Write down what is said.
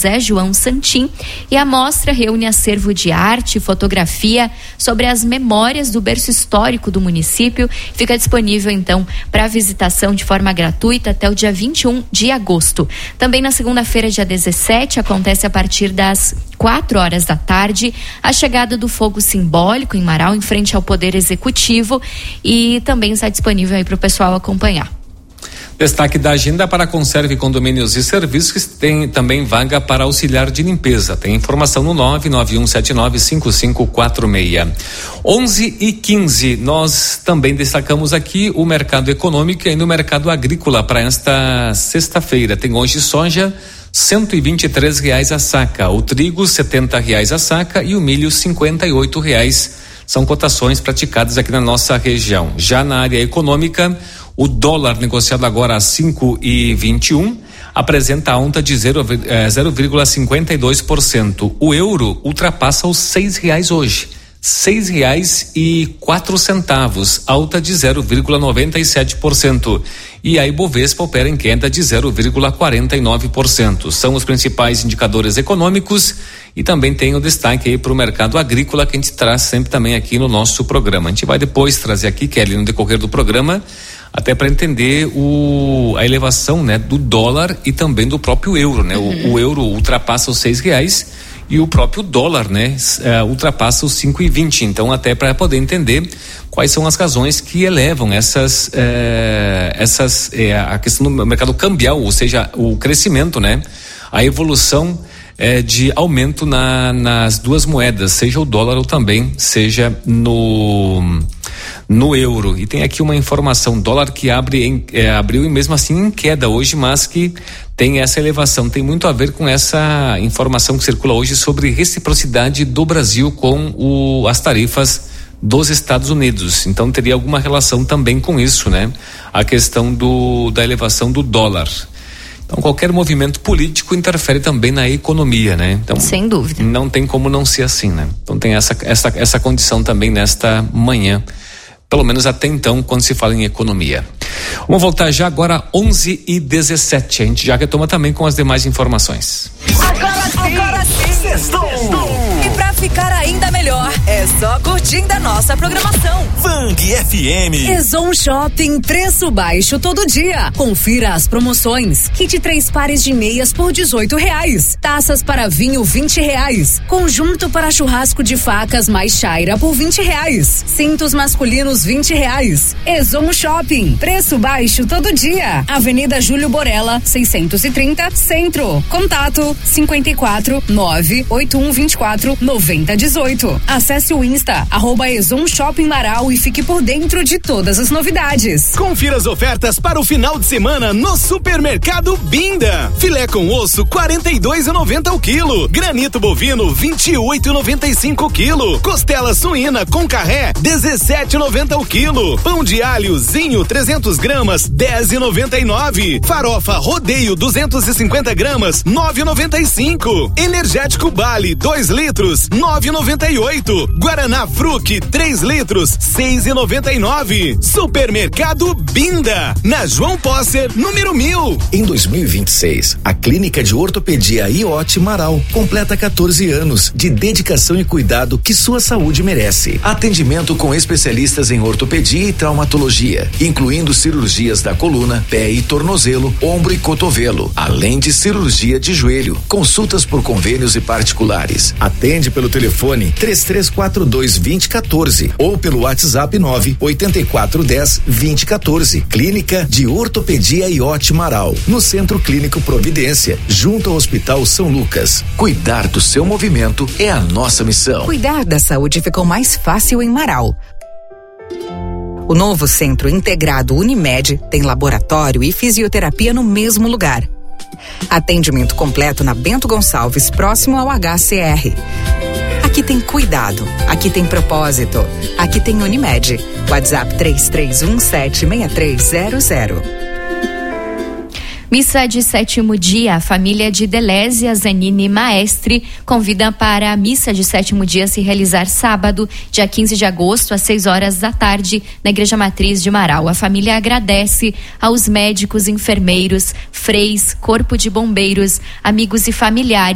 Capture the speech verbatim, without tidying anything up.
José João Santim, e a mostra reúne acervo de arte e fotografia sobre as memórias do berço histórico do município. Fica disponível então para visitação de forma gratuita até o dia vinte e um de agosto. Também na segunda-feira, dia dezessete, acontece a partir das quatro horas da tarde a chegada do fogo simbólico em Marau, em frente ao Poder Executivo, e também está disponível aí para o pessoal acompanhar. Destaque da agenda para Conserve Condomínios e Serviços, que tem também vaga para auxiliar de limpeza. Tem informação no nove nove um sete nove cinco cinco quatro seis. onze e quinze, nós também destacamos aqui o mercado econômico e no mercado agrícola para esta sexta-feira. Tem hoje soja cento e vinte e três reais a saca, o trigo setenta reais a saca e o milho cinquenta e oito reais. São cotações praticadas aqui na nossa região. Já na área econômica, o dólar negociado agora a cinco e vinte e um apresenta alta de zero vírgula cinquenta e dois por cento. O euro ultrapassa os seis reais hoje. Seis reais e quatro centavos, alta de zero vírgula noventa e sete por cento. E a Ibovespa opera em queda de zero vírgula quarenta e nove por cento. São os principais indicadores econômicos e também tem o destaque aí para o mercado agrícola que a gente traz sempre também aqui no nosso programa. A gente vai depois trazer aqui, Kelly, no decorrer do programa, até para entender o, a elevação, né, do dólar e também do próprio euro, né? Uhum. O, o euro ultrapassa os seis reais e o próprio dólar, né, uh, ultrapassa os cinco e vinte. Então, até para poder entender quais são as razões que elevam essas, uh, essas, uh, a questão do mercado cambial, ou seja, o crescimento, né, a evolução uh, de aumento na, nas duas moedas, seja o dólar ou também seja no no euro. E tem aqui uma informação, dólar que abre em, é, abriu e mesmo assim em queda hoje, mas que tem essa elevação, tem muito a ver com essa informação que circula hoje sobre reciprocidade do Brasil com o, as tarifas dos Estados Unidos. Então teria alguma relação também com isso, né? A questão do, da elevação do dólar. Então qualquer movimento político interfere também na economia, né? Então, sem dúvida. Não tem como não ser assim, né? Então tem essa, essa, essa condição também nesta manhã, pelo menos até então, quando se fala em economia. Vamos voltar já agora onze e dezessete. A gente já retoma também com as demais informações. Agora sim! Agora sim! Sextou! E pra ficar ainda melhor, é só curtindo a nossa programação. Vang F M. Ezon Shopping, preço baixo todo dia. Confira as promoções. Kit três pares de meias por dezoito reais. Taças para vinho, vinte reais. Conjunto para churrasco de facas mais chaira por vinte reais. Cintos masculinos, vinte reais. Ezon Shopping, preço baixo todo dia. Avenida Júlio Borella, seiscentos e trinta, Centro. Contato cinquenta e quatro, nove oito um vinte e quatro, noventa dezoito. Acesse o Insta, arroba Ezon Shopping Marau e fique por dentro de todas as novidades. Confira as ofertas para o final de semana no Supermercado Binda. Filé com osso, quarenta e dois reais e noventa centavos o quilo. Granito bovino, vinte e oito reais e noventa e cinco centavos o quilo. Costela suína com carré, dezessete reais e noventa centavos o quilo. Pão de alho Zinho, trezentos gramas, dez reais e noventa e nove centavos. Farofa Rodeio, duzentos e cinquenta gramas, nove reais e noventa e cinco centavos. Energético Bali, dois litros, nove reais e noventa e oito centavos. Guaraná Fruc, três litros, seis reais e noventa e nove centavos. Supermercado Binda, na João Posser, número mil. Em dois mil e vinte e seis, a Clínica de Ortopedia I O T Marau completa quatorze anos de dedicação e cuidado que sua saúde merece. Atendimento com especialistas em ortopedia e traumatologia, incluindo cirurgias da coluna, pé e tornozelo, ombro e cotovelo, além de cirurgia de joelho. Consultas por convênios e particulares. Atende pelo telefone três três quatro dois, dois zero um quatro ou pelo WhatsApp nove oito quatro um zero, dois zero um quatro. Clínica de Ortopedia I O T Marau, no Centro Clínico Providência, junto ao Hospital São Lucas. Cuidar do seu movimento é a nossa missão. Cuidar da saúde ficou mais fácil em Marau. O novo Centro Integrado Unimed tem laboratório e fisioterapia no mesmo lugar. Atendimento completo na Bento Gonçalves, próximo ao H C R. Aqui tem cuidado, aqui tem propósito, aqui tem Unimed. WhatsApp três três um sete, seis três zero zero. Missa de sétimo dia, a família de Delésia Zanini Maestre convida para a missa de sétimo dia se realizar sábado, dia quinze de agosto, às seis horas da tarde, na Igreja Matriz de Marau. A família agradece aos médicos, enfermeiros, freis, corpo de bombeiros, amigos e familiares